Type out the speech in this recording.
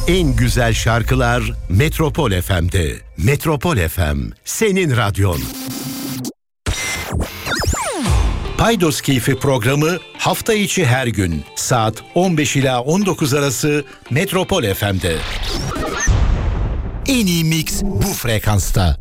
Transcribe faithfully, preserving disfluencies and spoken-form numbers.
En güzel şarkılar Metropol F M'de. Metropol F M, senin radyon. Paydos Keyfi programı hafta içi her gün saat on beş ila on dokuz arası Metropol F M'de. En iyi mix bu frekansta.